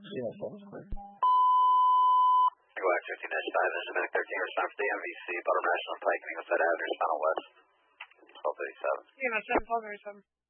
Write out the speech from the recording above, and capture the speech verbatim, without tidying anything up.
Yeah, that was quick. Go back fifteen dash five, there's a minute thirteen response for the M V C, Bottom National Pike, Eagle Side Avenue, Final West, twelve thirty-seven. Yeah, no, seven, twelve thirty-seven.